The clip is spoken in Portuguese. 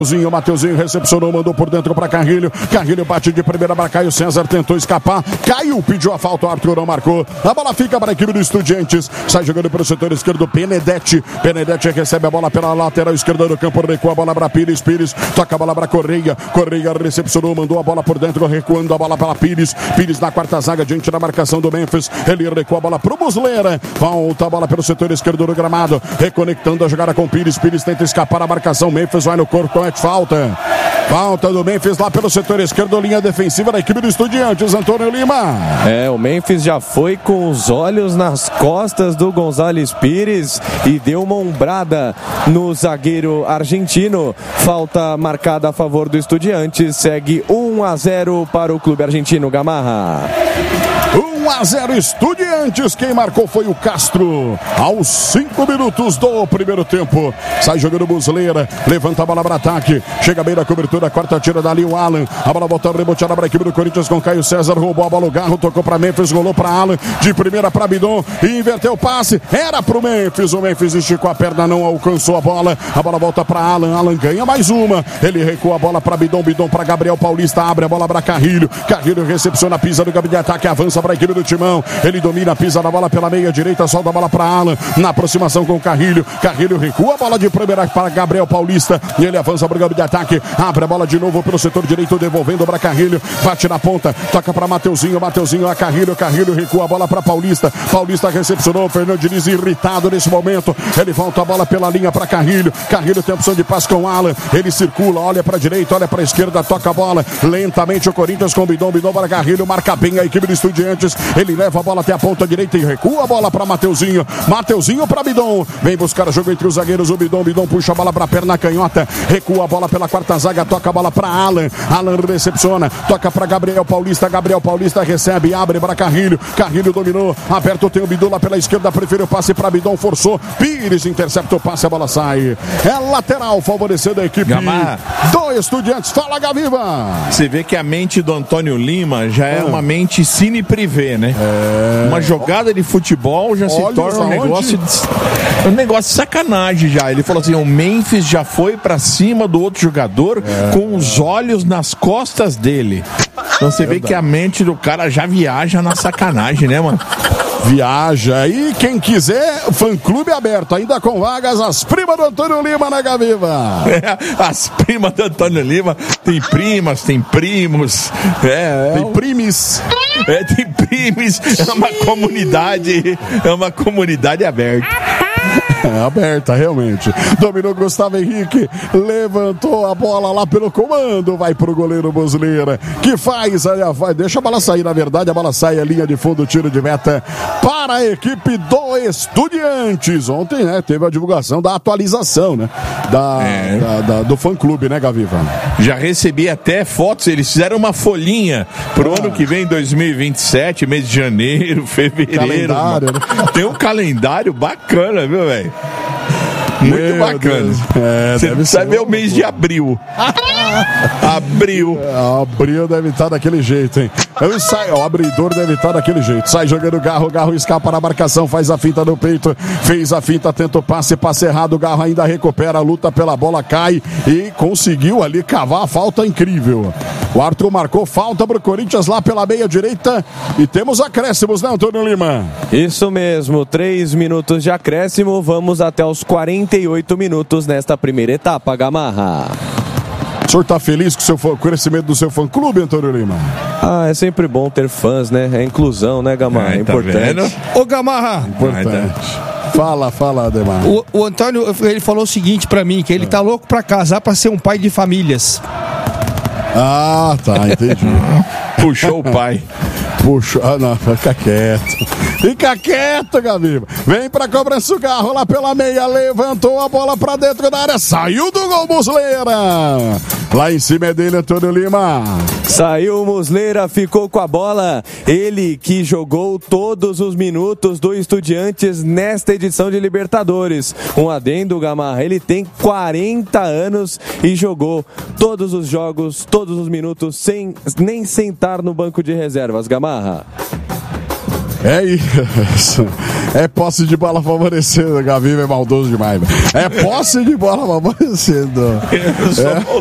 Mateuzinho recepcionou, mandou por dentro para Carrilho. Carrilho bate de primeira para Caio César, tentou escapar. Caiu, pediu a falta, o Arthur não marcou. A bola fica para a equipe do Estudiantes. Sai jogando para o setor esquerdo, Benedetti. Benedetti recebe a bola pela lateral esquerda do campo, recua a bola para Pires. Pires toca a bola para Correia. Correia recepcionou, mandou a bola por dentro, recuando a bola para Pires. Pires na quarta zaga, diante da marcação do Memphis. Ele recua a bola para o Muslera. Volta a bola pelo setor esquerdo do gramado, reconectando a jogada com Pires. Pires tenta escapar a marcação. Memphis vai no corpo, comete falta. Falta do Memphis lá pelo setor esquerdo, linha defensiva da equipe do Estudiantes, Antônio Lima. O Memphis já foi com os olhos nas costas do Gonzalez Pires e deu uma ombrada no zagueiro argentino. Falta marcada a favor do Estudiantes, segue 1-0 para o clube argentino, Gamarra. 1-0 Estudiantes, quem marcou foi o Castro aos 5 minutos do primeiro tempo. Sai jogando Muslera, levanta a bola para ataque, chega bem na cobertura, quarta tira dali o Alan, a bola volta reboteada para a equipe do Corinthians com Caio César, roubou a bola o Garro, tocou para Memphis, rolou para Alan, de primeira para Bidon e inverteu o passe, era pro Memphis, o Memphis esticou a perna, não alcançou a bola volta para Alan, Alan ganha mais uma, ele recua a bola para Bidon, Bidon para Gabriel Paulista, abre a bola para Carrilho, Carrilho recepciona, pisa no gabinete de ataque, avança para a equipe do Timão, ele domina, pisa na bola pela meia direita, solta a bola para Alan, na aproximação com o Carrilho, Carrilho recua a bola de primeira para Gabriel Paulista, e ele avança para o campo de ataque, abre a bola de novo pelo setor direito, devolvendo para Carrilho, bate na ponta, toca para Mateuzinho, Mateuzinho a Carrilho, Carrilho recua a bola para Paulista, Paulista recepcionou, Fernando Diniz irritado nesse momento, ele volta a bola pela linha para Carrilho, Carrilho tem opção de passe com o Alan, ele circula, olha para a direita, olha para a esquerda, toca a bola, lentamente o Corinthians com Bidon, Bidon para Carrilho, marca bem a equipe do Estudiantes, ele leva a bola até a ponta direita e recua a bola para Mateuzinho, Mateuzinho para Bidon, vem buscar o jogo entre os zagueiros, o Bidon, Bidon puxa a bola para a perna canhota, recua a bola pela quarta zaga, toca a bola para Alan, Alan recepciona, toca para Gabriel Paulista recebe, abre para Carrilho, Carrilho dominou, aberto tem o Bidon lá pela esquerda, prefere o passe para Bidon, forçou, Pires intercepta o passe, a bola sai, é lateral favorecendo a equipe do Estudiantes. Fala, Gaviva! Você vê que a mente do Antônio Lima já é uma mente cine privê, né? Uma jogada de futebol já se torna um negócio de sacanagem já. Ele falou assim, o Memphis já foi pra cima do outro jogador com os olhos nas costas dele. Então você vê que a mente do cara já viaja na sacanagem, né, mano? Viaja. E quem quiser, fã-clube aberto, ainda com vagas, as primas do Antônio Lima na Gaviva. As primas do Antônio Lima, tem primas, tem primos, tem primes. Tem primes, é uma comunidade aberta. Aberta, realmente. Dominou Gustavo Henrique, levantou a bola lá pelo comando, vai pro goleiro Muslera, que faz, deixa a bola sair, na verdade a bola sai a linha de fundo, tiro de meta para a equipe do Estudiantes. Ontem, né, teve a divulgação da atualização, né, do fã-clube, né, Gaviva? Já recebi até fotos, eles fizeram uma folhinha pro ano que vem, 2027, mês de janeiro, fevereiro. Calendário, né? Tem um calendário bacana, viu, velho? Muito bacana. Você vai ver o mês de abril. Abril deve estar daquele jeito, hein? O abridor deve estar daquele jeito. Sai jogando o Garro escapa na marcação, faz a finta no peito, fez a finta, tenta o passe errado, o Garro ainda recupera, luta pela bola, cai e conseguiu ali cavar a falta incrível. O Arthur marcou falta pro Corinthians lá pela meia direita e temos acréscimos, né, Antônio Lima? Isso mesmo, 3 minutos de acréscimo, vamos até os 48 minutos nesta primeira etapa, Gamarra. O senhor tá feliz com o crescimento do seu fã-clube, Antônio Lima? É sempre bom ter fãs, né? É inclusão, né, Gamarra? É importante. Ô, Gamarra! Importante. Fala, Ademar. O Antônio, ele falou o seguinte pra mim, que ele tá louco pra casar, pra ser um pai de famílias. Ah, tá, entendi. Puxou o pai. Não, fica quieto, Gaviva. Vem pra cobrança o Garro lá pela meia, levantou a bola pra dentro da área, saiu do gol Muslera. Lá em cima é dele, Antônio Lima. Saiu o Muslera, ficou com a bola. Ele que jogou todos os minutos do Estudiantes nesta edição de Libertadores. Um adendo, Gamarra, ele tem 40 anos e jogou todos os jogos, todos os minutos, sem nem sentar no banco de reservas, Gamarra. É isso. É posse de bola favorecendo. Gavi é maldoso demais. É posse de bola favorecendo.